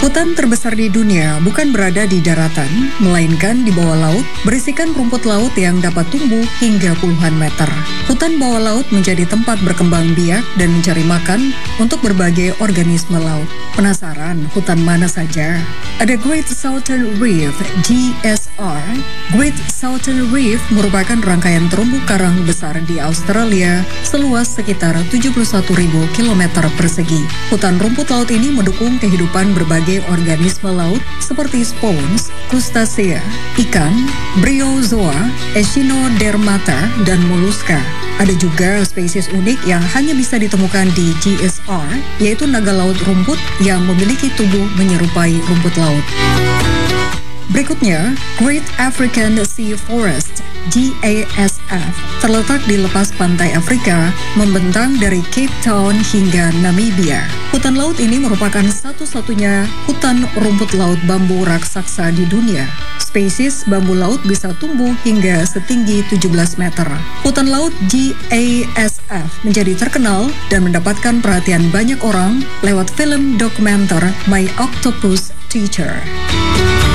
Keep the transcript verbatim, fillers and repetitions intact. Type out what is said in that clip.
Hutan terbesar di dunia bukan berada di daratan, melainkan di bawah laut, berisikan rumput laut yang dapat tumbuh hingga puluhan meter. Hutan bawah laut menjadi tempat berkembang biak dan mencari makan untuk berbagai organisme laut. Penasaran hutan mana saja? Ada Great Southern Reef, G S R. Great Southern Reef merupakan rangkaian terumbu karang besar di Australia seluas sekitar tujuh puluh satu ribu kilometer persegi. Hutan rumput laut ini mendukung kehidupan berbagai organisme laut seperti spons, krustasea, ikan, bryozoa, echinodermata, dan moluska. Ada juga spesies unik yang hanya bisa ditemukan di G S R, yaitu naga laut rumput yang memiliki tubuh menyerupai rumput laut. Berikutnya, Great African Sea Forest, G A S F, terletak di lepas pantai Afrika, membentang dari Cape Town hingga Namibia. Hutan laut ini merupakan satu-satunya hutan rumput laut bambu raksasa di dunia. Spesies bambu laut bisa tumbuh hingga setinggi tujuh belas meter. Hutan laut G A S F menjadi terkenal dan mendapatkan perhatian banyak orang lewat film dokumenter My Octopus Teacher.